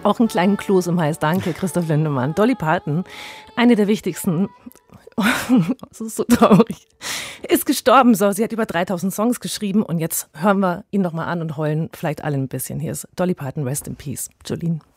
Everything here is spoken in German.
Auch einen kleinen Kloß im Hals. Danke, Christoph Lindemann. Dolly Parton, eine der wichtigsten, das ist so traurig, ist gestorben. So, sie hat über 3000 Songs geschrieben und jetzt hören wir ihn nochmal an und heulen vielleicht alle ein bisschen. Hier ist Dolly Parton, Rest in Peace. Jolene.